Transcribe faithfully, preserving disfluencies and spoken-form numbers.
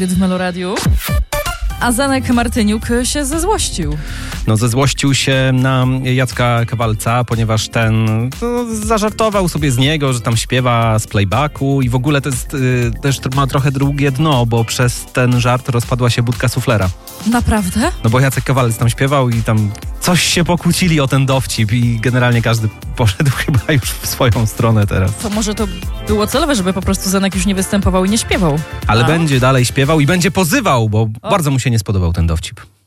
w Meloradiu. A Zenek Martyniuk się zezłościł. No zezłościł się na Jacka Kowalca, ponieważ ten no, zażartował sobie z niego, że tam śpiewa z playbacku i w ogóle to jest, y, też ma trochę drugie dno, bo przez ten żart rozpadła się budka suflera. Naprawdę? No bo Jacek Kowalec tam śpiewał i tam coś się pokłócili o ten dowcip i generalnie każdy poszedł chyba już w swoją stronę teraz. To może to było celowe, żeby po prostu Zenek już nie występował i nie śpiewał. Ale A? będzie dalej śpiewał i będzie pozywał, bo O. bardzo mu się nie spodobał ten dowcip.